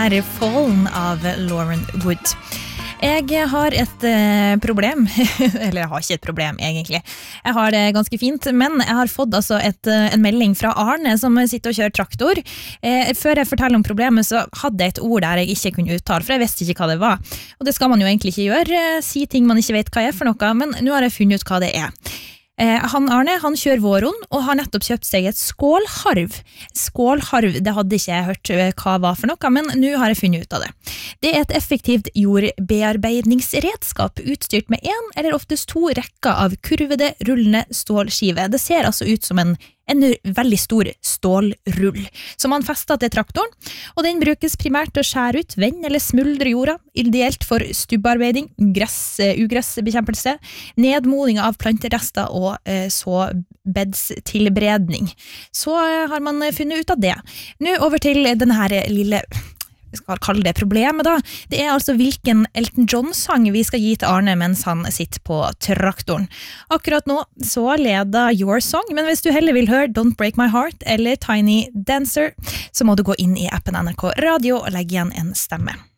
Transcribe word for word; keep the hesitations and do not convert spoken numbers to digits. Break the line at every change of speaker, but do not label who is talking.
her Fallen av Lauren Wood. Jeg har et eh, problem, eller jeg har ikke et problem egentlig. Jeg har det ganske fint, men jeg har fått altså et, en melding fra Arne som sitter og kjører traktor. Eh, før jeg forteller om problemet så hadde jeg et ord der jeg ikke kunne uttale, for jeg visste ikke hva det var. Og det skal man jo egentlig ikke gjøre, si ting man ikke vet hva er for noe, men nå har jeg funnet ut hva det er. Han Arne, han kjører våron og har nettopp kjøpt seg et skålharv. Skålharv, det hadde ikke jeg hørt hva var for noe, men nå har jeg funnet ut av det. Det er et effektivt jordbearbeidingsredskap utstyrt med en eller oftest to rekker av kurvede, rullende stålskive. Det ser altså ut som en en veldig stor stålrull, som man fester til traktoren, og den brukes primært til å skjære ut, vend eller smuldre jorda, ideelt for stubbearbeiding, gress, ugressbekjempelse, nedmoding av planterester og eh, så bedstilbredning. Så eh, har man funnet ut av det. Nå over til denne her lille... vi skal kalle det problemet da. Det er altså hvilken Elton John-sang vi skal gi til Arne mens han sitter på traktoren. Akkurat nå så leder Your Song, men hvis du heller vil høre Don't Break My Heart eller Tiny Dancer, så må du gå inn i appen N R K Radio og legge igjen en stemme.